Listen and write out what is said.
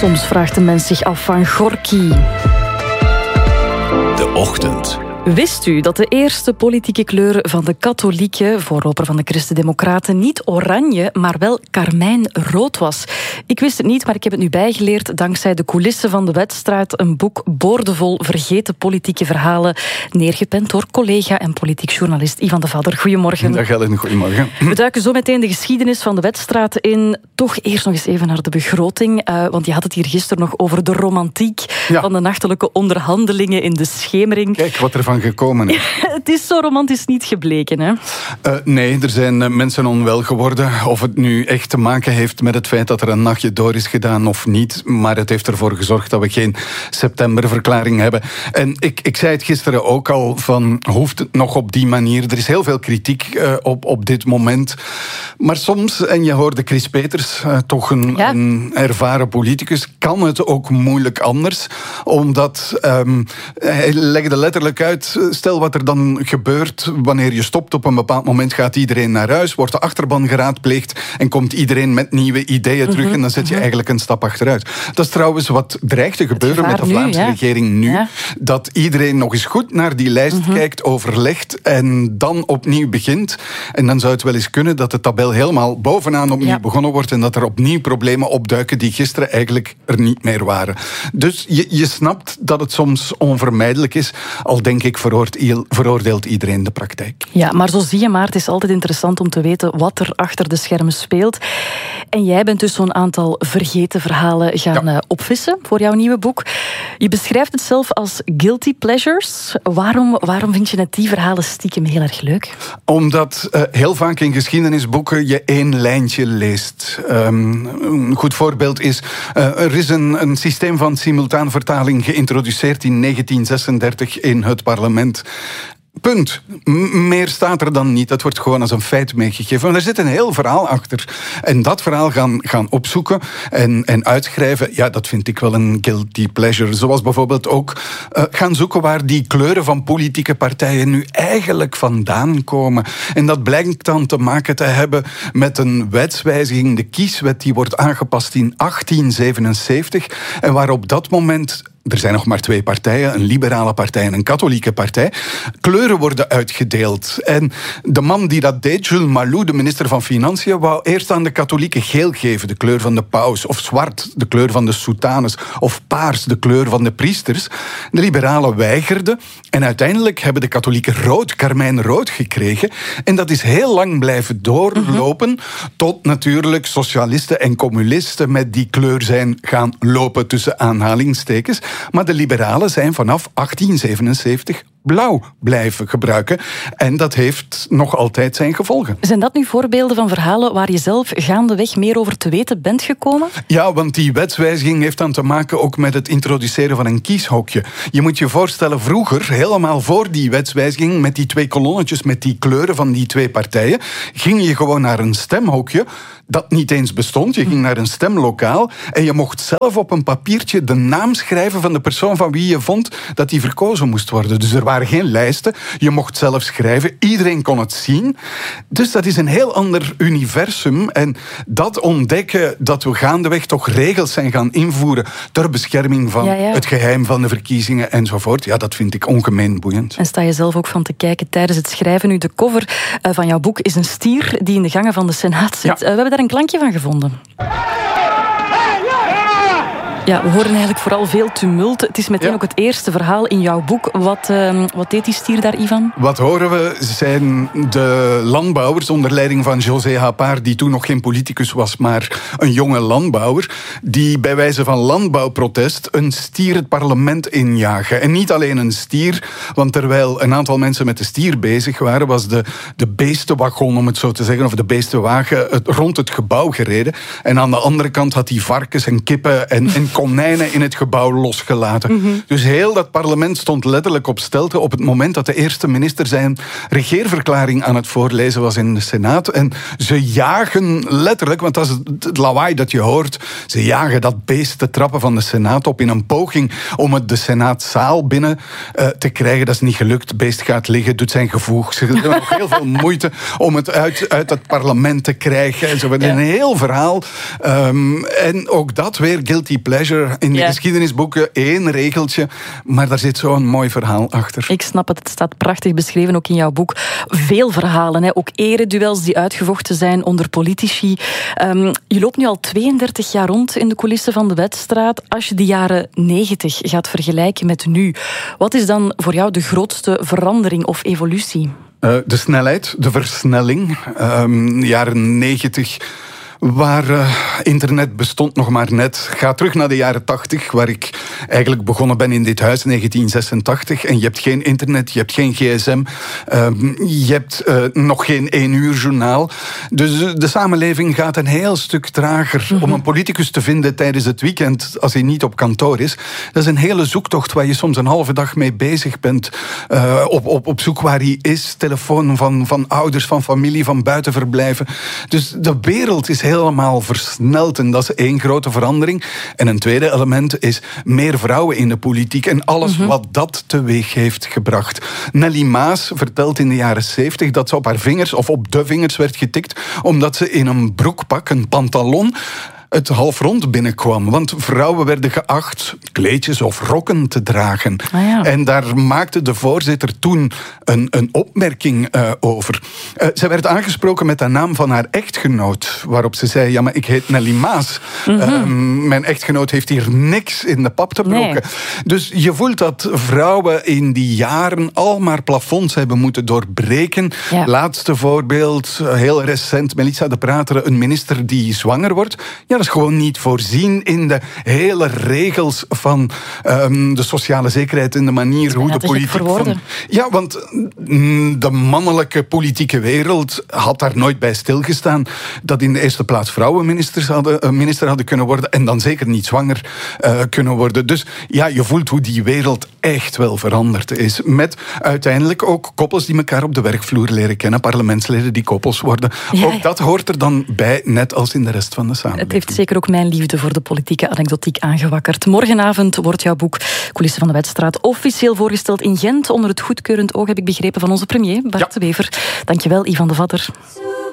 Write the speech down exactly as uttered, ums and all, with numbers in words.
Soms vraagt een mens zich af van Gorky. De Ochtend. Wist u dat de eerste politieke kleur van de katholieken, voorloper van de Christen-Democraten, niet oranje, maar wel karmijnrood was? Ik wist het niet, maar ik heb het nu bijgeleerd dankzij de coulissen van de wedstrijd, een boek boordevol vergeten politieke verhalen, neergepend door collega en politiek journalist Ivan de Vadder. Goedemorgen. Dag Ellen, goedemorgen. We duiken zo meteen de geschiedenis van de wedstrijd in. Toch eerst nog eens even naar de begroting, uh, want je had het hier gisteren nog over de romantiek ja. van de nachtelijke onderhandelingen in de schemering. Kijk wat er van gekomen is. Het is zo romantisch niet gebleken, hè? Uh, nee, er zijn uh, mensen onwel geworden. Of het nu echt te maken heeft met het feit dat er een nachtje door is gedaan of niet. Maar het heeft ervoor gezorgd dat we geen septemberverklaring hebben. En ik, ik zei het gisteren ook al, van hoeft het nog op die manier? Er is heel veel kritiek uh, op, op dit moment. Maar soms, en je hoorde Chris Peters, uh, toch een, ja. een ervaren politicus, kan het ook moeilijk anders. Omdat, um, hij legde letterlijk uit, stel wat er dan gebeurt wanneer je stopt op een bepaald moment, gaat iedereen naar huis, wordt de achterban geraadpleegd en komt iedereen met nieuwe ideeën terug, mm-hmm. en dan zet je mm-hmm. eigenlijk een stap achteruit. Dat is trouwens wat dreigt te gebeuren met de Vlaamse nu, ja. regering nu. Ja. Dat iedereen nog eens goed naar die lijst mm-hmm. kijkt, overlegt en dan opnieuw begint. En dan zou het wel eens kunnen dat de tabel helemaal bovenaan opnieuw ja. begonnen wordt en dat er opnieuw problemen opduiken die gisteren eigenlijk er niet meer waren. Dus je, je snapt dat het soms onvermijdelijk is, al denk ik veroordeelt iedereen de praktijk. Ja, maar zo zie je maar, het is altijd interessant om te weten wat er achter de schermen speelt. En jij bent dus zo'n aantal vergeten verhalen gaan ja. opvissen voor jouw nieuwe boek. Je beschrijft het zelf als guilty pleasures. Waarom, waarom vind je net die verhalen stiekem heel erg leuk? Omdat uh, heel vaak in geschiedenisboeken je één lijntje leest. Um, een goed voorbeeld is, uh, er is een, een systeem van simultaanvertaling geïntroduceerd in negentien zesendertig in het parlement. Punt. M- meer staat er dan niet. Dat wordt gewoon als een feit meegegeven. Maar er zit een heel verhaal achter. En dat verhaal gaan, gaan opzoeken en, en uitschrijven, ja, dat vind ik wel een guilty pleasure. Zoals bijvoorbeeld ook uh, gaan zoeken waar die kleuren van politieke partijen nu eigenlijk vandaan komen. En dat blijkt dan te maken te hebben met een wetswijziging, de kieswet, die wordt aangepast in achttien zevenenzeventig. En waar op dat moment, er zijn nog maar twee partijen, een liberale partij en een katholieke partij, kleuren worden uitgedeeld. En de man die dat deed, Jules Malou, de minister van Financiën, wou eerst aan de katholieken geel geven, de kleur van de paus, of zwart, de kleur van de soutanes, of paars, de kleur van de priesters. De liberalen weigerden en uiteindelijk hebben de katholieken rood, karmijnrood gekregen. En dat is heel lang blijven doorlopen, mm-hmm. tot natuurlijk socialisten en communisten met die kleur zijn gaan lopen tussen aanhalingstekens. Maar de liberalen zijn vanaf achttien zevenenzeventig blauw blijven gebruiken. En dat heeft nog altijd zijn gevolgen. Zijn dat nu voorbeelden van verhalen waar je zelf gaandeweg meer over te weten bent gekomen? Ja, want die wetswijziging heeft dan te maken ook met het introduceren van een kieshokje. Je moet je voorstellen, vroeger, helemaal voor die wetswijziging, met die twee kolonnetjes, met die kleuren van die twee partijen, ging je gewoon naar een stemhokje dat niet eens bestond. Je ging naar een stemlokaal en je mocht zelf op een papiertje de naam schrijven van de persoon van wie je vond dat die verkozen moest worden. Dus er waren geen lijsten. Je mocht zelf schrijven. Iedereen kon het zien. Dus dat is een heel ander universum. En dat ontdekken, dat we gaandeweg toch regels zijn gaan invoeren ter bescherming van ja, ja. het geheim van de verkiezingen enzovoort. Ja, dat vind ik ongemeen boeiend. En sta je zelf ook van te kijken tijdens het schrijven. Nu, de cover van jouw boek is een stier die in de gangen van de Senaat zit. Ja. We hebben daar een klankje van gevonden. Ja, we horen eigenlijk vooral veel tumult. Het is meteen ja. ook het eerste verhaal in jouw boek. Wat, uh, wat deed die stier daar, Ivan? Wat horen we zijn de landbouwers onder leiding van José Hapard, die toen nog geen politicus was, maar een jonge landbouwer, die bij wijze van landbouwprotest een stier het parlement injagen. En niet alleen een stier, want terwijl een aantal mensen met de stier bezig waren, was de, de beestenwagon, om het zo te zeggen, of de beestenwagen het, rond het gebouw gereden. En aan de andere kant had hij varkens en kippen en, en konijnen in het gebouw losgelaten. Mm-hmm. Dus heel dat parlement stond letterlijk op stelte op het moment dat de eerste minister zijn regeerverklaring aan het voorlezen was in de Senaat. En ze jagen letterlijk, want dat is het lawaai dat je hoort, ze jagen dat beest de trappen van de Senaat op in een poging om het de Senaatzaal binnen uh, te krijgen. Dat is niet gelukt. Het beest gaat liggen, doet zijn gevoeg. Ze hebben nog heel veel moeite om het uit, uit het parlement te krijgen. En zo. Ja. Een heel verhaal. Um, en ook dat weer guilty pleasure. pleasure. In de Ja. geschiedenisboeken één regeltje, maar daar zit zo'n mooi verhaal achter. Ik snap het, het staat prachtig beschreven ook in jouw boek. Veel verhalen, hè? Ook ereduels die uitgevochten zijn onder politici. Um, je loopt nu al tweeëndertig jaar rond in de coulissen van de Wetstraat. Als je de jaren negentig gaat vergelijken met nu, wat is dan voor jou de grootste verandering of evolutie? Uh, de snelheid, de versnelling. Um, jaren negentig... waar uh, internet bestond nog maar net. Ga terug naar de jaren tachtig, waar ik eigenlijk begonnen ben in dit huis, negentien zesentachtig. En je hebt geen internet, je hebt geen gsm, uh, je hebt uh, nog geen één uur journaal. Dus de samenleving gaat een heel stuk trager. Mm-hmm. Om een politicus te vinden tijdens het weekend, als hij niet op kantoor is, dat is een hele zoektocht waar je soms een halve dag mee bezig bent. Uh, op, op, op zoek waar hij is, telefoon van, van ouders, van familie, van buitenverblijven. Dus de wereld is helemaal versneld en dat is één grote verandering. En een tweede element is meer vrouwen in de politiek en alles mm-hmm. wat dat teweeg heeft gebracht. Nelly Maas vertelt in de jaren zeventig dat ze op haar vingers of op de vingers werd getikt omdat ze in een broekpak, een pantalon, het halfrond binnenkwam. Want vrouwen werden geacht kleedjes of rokken te dragen. Ah ja. En daar maakte de voorzitter toen een, een opmerking uh, over. Uh, zij werd aangesproken met de naam van haar echtgenoot. Waarop ze zei, ja, maar ik heet Nelly Maas. Mm-hmm. Uh, mijn echtgenoot heeft hier niks in de pap te brokken. Nee. Dus je voelt dat vrouwen in die jaren al maar plafonds hebben moeten doorbreken. Ja. Laatste voorbeeld, heel recent, Melissa de Prater, een minister die zwanger wordt. Ja, dat is gewoon niet voorzien in de hele regels van um, de sociale zekerheid en de manier ja, hoe de politiek... Van, ja, want mm, de mannelijke politieke wereld had daar nooit bij stilgestaan dat in de eerste plaats vrouwen ministers hadden, uh, minister hadden kunnen worden en dan zeker niet zwanger uh, kunnen worden. Dus ja, je voelt hoe die wereld echt wel veranderd is. Met uiteindelijk ook koppels die elkaar op de werkvloer leren kennen, parlementsleden die koppels worden. Ja, ook dat hoort er dan bij, net als in de rest van de samenleving. Het heeft zeker ook mijn liefde voor de politieke anekdotiek aangewakkerd. Morgenavond wordt jouw boek Coulissen van de Wetstraat officieel voorgesteld in Gent onder het goedkeurend oog, heb ik begrepen, van onze premier Bart ja. de Wever. Dankjewel, Ivan de Vatter.